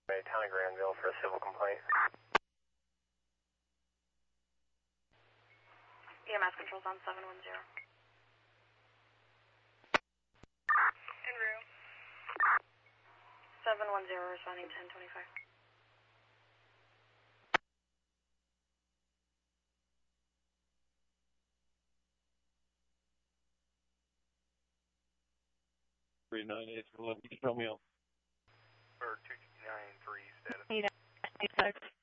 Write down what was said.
Town of Granville for a civil complaint. EMS controls on 710. En route. 710 responding 1025. Romeo. Or 293 status. 886.